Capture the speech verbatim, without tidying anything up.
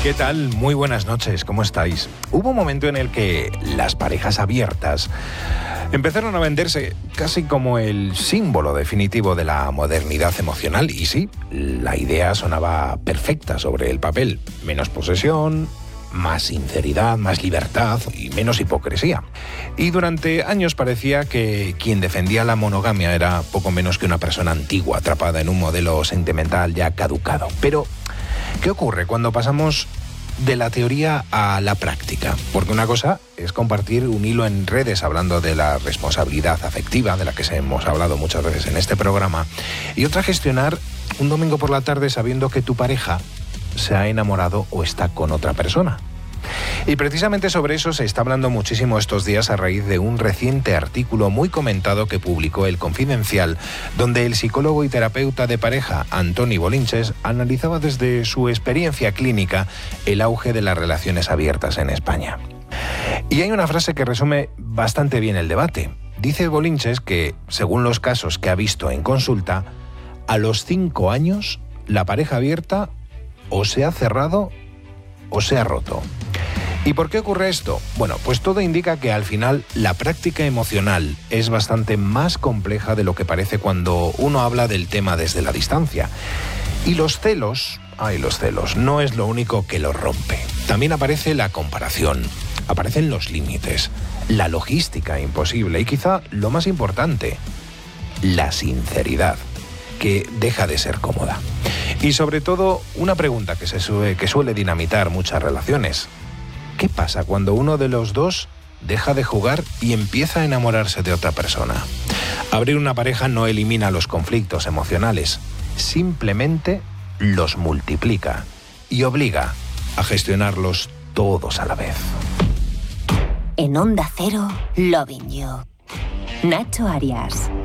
¿Qué tal? Muy buenas noches, ¿cómo estáis? Hubo un momento en el que las parejas abiertas empezaron a venderse casi como el símbolo definitivo de la modernidad emocional. Y sí, la idea sonaba perfecta sobre el papel. Menos posesión, más sinceridad, más libertad y menos hipocresía. Y durante años parecía que quien defendía la monogamia era poco menos que una persona antigua, atrapada en un modelo sentimental ya caducado. Pero ¿qué ocurre cuando pasamos de la teoría a la práctica? Porque una cosa es compartir un hilo en redes hablando de la responsabilidad afectiva, de la que hemos hablado muchas veces en este programa, y otra gestionar un domingo por la tarde sabiendo que tu pareja se ha enamorado o está con otra persona. Y precisamente sobre eso se está hablando muchísimo estos días a raíz de un reciente artículo muy comentado que publicó El Confidencial, donde el psicólogo y terapeuta de pareja Antoni Bolinches analizaba desde su experiencia clínica el auge de las relaciones abiertas en España. Y hay una frase que resume bastante bien el debate. Dice Bolinches que, según los casos que ha visto en consulta, a los cinco años la pareja abierta o se ha cerrado o se ha roto. ¿Y por qué ocurre esto? Bueno, pues todo indica que al final la práctica emocional es bastante más compleja de lo que parece cuando uno habla del tema desde la distancia. Y los celos, ay, los celos, no es lo único que lo rompe. También aparece la comparación, aparecen los límites, la logística imposible y quizá lo más importante, la sinceridad, que deja de ser cómoda. Y sobre todo, una pregunta que, se sube, que suele dinamitar muchas relaciones. ¿Qué pasa cuando uno de los dos deja de jugar y empieza a enamorarse de otra persona? Abrir una pareja no elimina los conflictos emocionales, simplemente los multiplica y obliga a gestionarlos todos a la vez. En Onda Cero, Loving You. Nacho Arias.